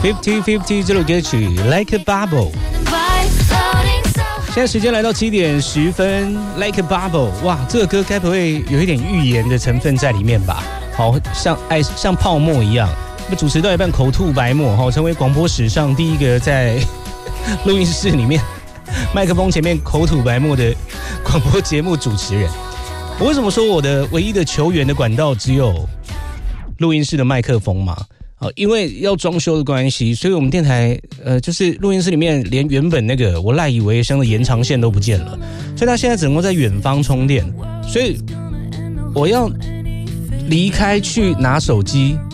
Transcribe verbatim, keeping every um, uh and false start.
fifty fifty 这首歌曲 Like a Bubble。 现在时间来到七点十分 Like a Bubble， 哇，这个歌该不会有一点预言的成分在里面吧？好像爱像泡沫一样，主持到一半口吐白沫，成为广播史上第一个在录音室里面麦克风前面口吐白沫的广播节目主持人。我为什么说我的唯一的球员的管道只有录音室的麦克风嘛？因为要装修的关系，所以我们电台呃，就是录音室里面连原本那个我赖以为生的延长线都不见了，所以他现在只能够在远方充电，所以我要离开去拿手机